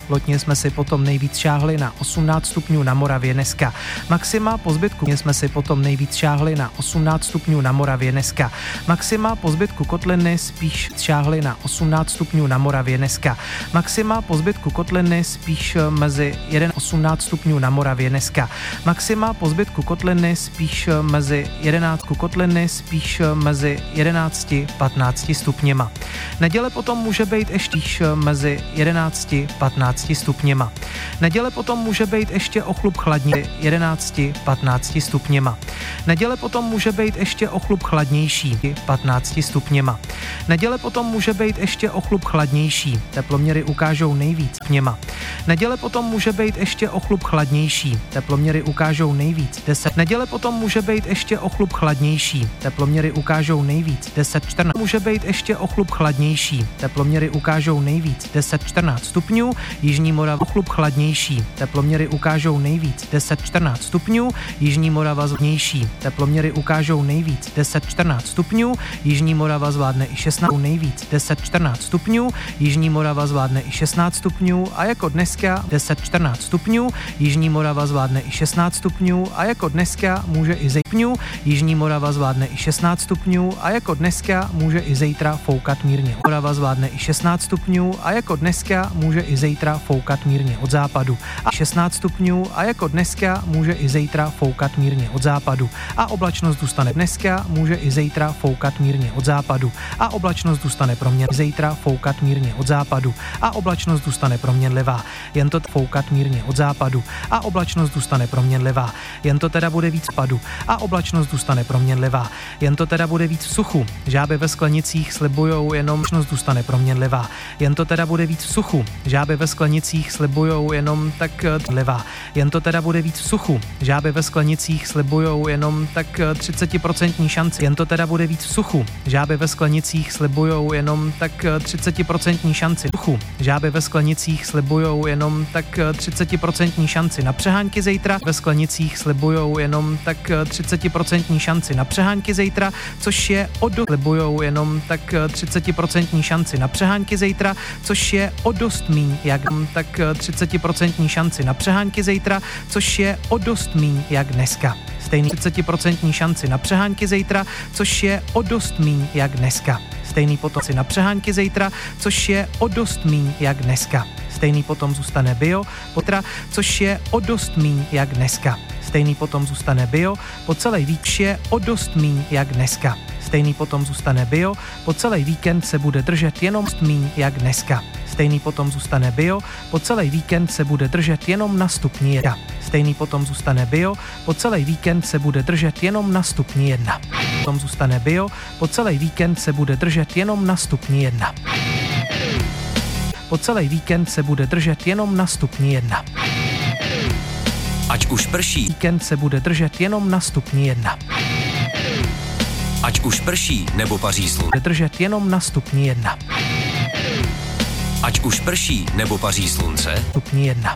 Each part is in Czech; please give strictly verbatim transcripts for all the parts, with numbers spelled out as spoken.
Teplotně jsme si potom nejvíc šáhli na osmnáct stupňů na Moravě dneska. Maxima po zbytku jsme si potom nejvíc šáhli na osmnáct stupňů na Moravě dneska. Maxima po zbytku kotliny spíš šáhli na osmnáct stupňů na Moravě dneska. Maxima po zbytku kotliny spíš mezi jedenáct a osmnáct stupňů na Moravě dneska. Maxima po zbytku kotliny spíš mezi jedenáct kotliny spíš mezi jedenácti a patnácti stupněma. Neděle potom může být ještě mezi jedenácti a patnácti stupněma. Neděle potom může být ještě o chlup chladnější jedenácti a patnácti stupněma. Neděle potom může být ještě o chlup chladnější patnácti stupněma. Neděle potom může být ještě o chlup chladnější. Teploměry ukážou nejvíc stupněma. Neděle potom může být ještě o chlup chladnější. Teploměry ukážou nejvíc deset. Neděle potom může být ještě o chlup chladnější. Teploměry ukážou nejvíc deset čtrnáct. Může být ještě o chlup chladnější. Teploměry ukážou nejvíc deset čtrnáct stupňů. Jižní Morava o chlup chladnější. Teploměry ukážou nejvíc deset čtrnáct stupňů. Jižní Morava zvlnější. Teploměry ukážou nejvíc deset čtrnáct stupňů. Jižní Morava zvládne i šestnáct nejvíc deset čtrnáct stupňů. Jižní Morava zvládne i šestnáct stupňů a jako dneska deset čtrnáct stupňů. Jižní Morava zvládne i šestnáct stupňů a jako dneska může i zejpňů. Jižní Morava zvládne i šestnáct stupňů a jako dneska může i zítra foukat mírně. Morava zvládne i šestnáct stupňů a jako dneska může i zítra foukat mírně od západu. A šestnáct stupňů a jako dneska může i zítra foukat mírně od západu. A oblačnost zůstane dneska, může i zítra foukat mírně od západu. A oblačnost zůstane proměnlivá. Zítra foukat mírně od západu. A oblačnost zůstane proměnlivá. Jen to foukat mírně od západu. A oblačnost zůstane proměnlivá. Jen to teda bude víc padu. A oblačnost zůstane proměnlivá. Jen to teda bude víc v suchu. Žáby ve sklenicích slibujou jenom oblačnost zůstane proměnlivá. Jen to teda bude víc v suchu. Žáby ve sklenicích slibujou jenom tak levá. Jen to teda bude víc v suchu. Žáby ve sklenicích slibujou jenom tak třicet procent šanci. Jen to teda bude víc v suchu. Žáby ve sklenicích slibujou jenom tak třicet procent šanci. Suchu. Žáby ve sklenicích slibujou jenom tak třicet procent šanci na přehánky zítra. Ve sklenicích slibujou jenom tak třicet procent šanci na přehánky zítra, což je o dost slibujou jenom tak třicet procent šanci na přehánky zítra, což je o dost míň jak tak třicet procent šanci na přehánky zítra, což je o dost míň jak dneska. Stejný třicet procent šanci na přehánky zítra, což je o dost míň jak dneska. Stejný potom si na přehánky zítra, což je o dost míň jak dneska. Stejný potom zůstane bio, potra, což je o dost míň jak dneska. Stejný potom zůstane bio, po celý vík je o dost míň jak dneska. Stejný potom zůstane bio, po celý víkend se bude držet jenom míň jak dneska. Stejný potom zůstane bio, po celý víkend se bude držet jenom na stupni jedna. Stejný potom zůstane bio, po celý víkend se bude držet jenom na stupni jedna. Potom zůstane bio, po celý víkend se bude držet jenom na stupni jedna. Po celý víkend se bude držet jenom na stupni jedna. Ať už prší. Víkend se bude držet jenom na stupni jedna. Ať už prší nebo paří slunce. Bude držet jenom na stupni jedna. Ať už prší nebo paří slunce. Stupni jedna.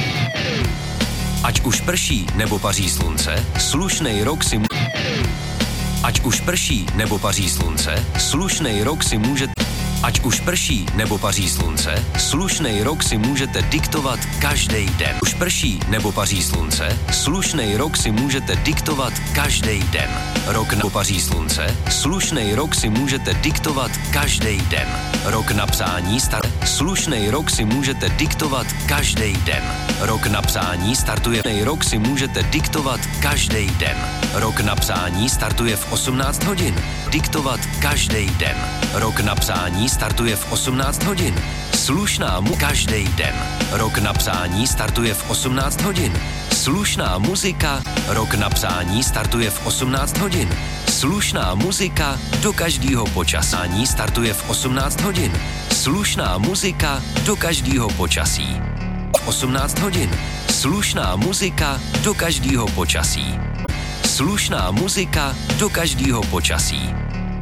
Ať už prší nebo paří slunce, slušnej rok si... Ať už prší nebo paří slunce, slušnej rok si můžete... Ať už prší nebo paří slunce, slušnej rok si můžete diktovat každý den. Už prší nebo paří slunce, slušnej rok si můžete diktovat každý den. Rok nebo paří slunce, slušnej rok si můžete diktovat každý den. Rok na psání start. Slušnej rok si můžete diktovat každý den. Rok na psání startuje. Rok si můžete diktovat každý den. Rok na psání startuje v osmnáct hodin. Diktovat každý den. Rok na psání startuje v osmnáct hodin. Slušná mu každý den. Rok na psání startuje v osmnáct hodin. Slušná muzika. Rok na psání startuje v osmnáct hodin. Slušná muzika do každého počasí startuje v osmnáct hodin. Slušná muzika do každého počasí. V osmnáct hodin. Slušná muzika do každého počasí. Slušná muzika do každého počasí.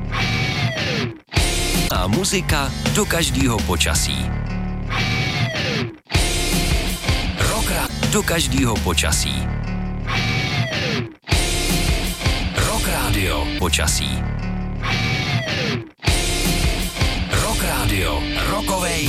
A muzika do každého počasí. Rock do každého počasí. Rock Radio počasí. Rock Radio, rokovej